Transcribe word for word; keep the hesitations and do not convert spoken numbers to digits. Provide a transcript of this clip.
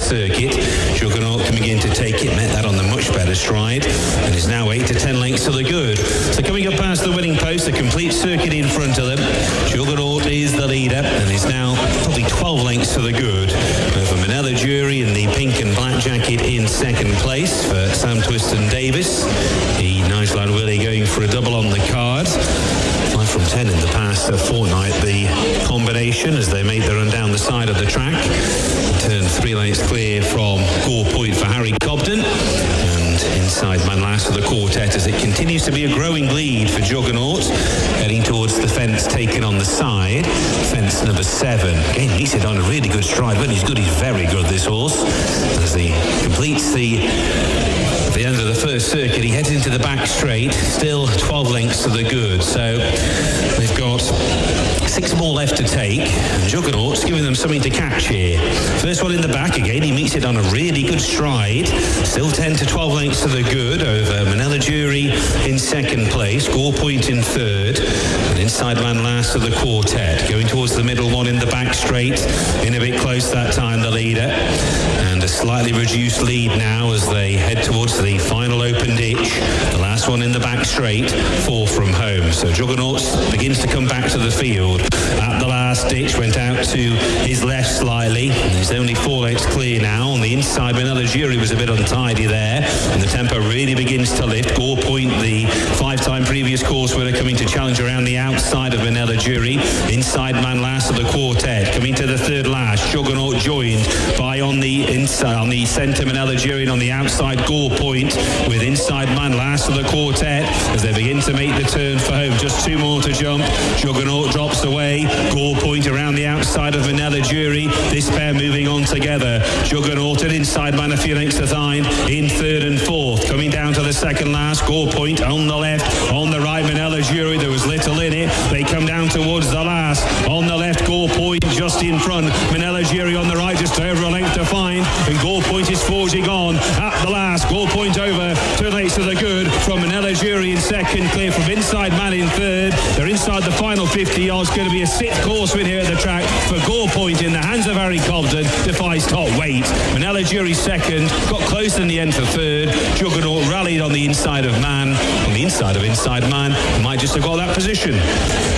circuit. Juggernaut can begin to take it, met that on the much better stride, and is now eight to ten lengths to the good. So coming up past the winning post, a complete circuit in front of them. Juggernaut is the leader and is now probably twelve lengths to the good over Manila Jury in the pink and black jacket in second place for Sam Twiston Davis. The Nigel and Willie going for a double on the card. Five from ten in the past fortnight, the combination as they make the run down the side of the track. Turn three lengths clear from Gore Point for Harry Cobden, and inside Man Last of the quartet as it continues to be a growing lead for Juggernaut, heading towards the fence taken on the side. Fence number seven. Again, he's hit on a really good stride. When he's good, he's very good, this horse. As he completes the at the end of the first circuit, he heads into the back straight, still twelve lengths to the good. So they've got six more left to take, and Juggernaut's giving them something to catch here. First one in the back again, he meets it on a really good stride, still ten to twelve lengths to the good over Manila Jury in second place, Gore Point in third, and Inside Man Last of the quartet. Going towards the middle one in the back straight, in a bit close that time, the leader, and a slightly reduced lead now as they head towards the final open ditch. The last one in the back straight, four from home. So Juggernaut begins to come back to the field. At the last ditch, went out to his left slightly. He's only four lengths clear now. On the inside, Manila Jury was a bit untidy there, and the tempo really begins to lift. Gore Point, the five-time previous course winner, coming to challenge around the outside of Manila Jury. Inside Man Last of the quartet, coming to the third last. Juggernaut joined by on the inside, on the centre, Manila Jury, and on the outside, Gore Point, with Inside Man Last of the quartet as they begin to make the turn for home. Just two more to jump. Juggernaut drops away. Gore Point around the outside of Manila Jury. This pair moving on together. Juggernaut and Inside Man a few lengths behind in third and fourth. Coming down to the second last. Gore Point on the left. On the right, Manila Jury. There was little in it. They come down towards the last. On the left, Gore Point just in front. Manila Jury on the right, just over a length to find. And Gore Point is forging on at the last. Gore Point over two lengths to the good from Manila Jury in second, clear from Inside Man in third. They're inside the final fifty yards. Going to be a sixth course win here at the track for Gore Point in the hands of Harry Cobden. Defies top weight. Manila Jury second, got close in the end for third. Juggernaut rallied on the inside of Man, on the inside of Inside Man, might just have got that position.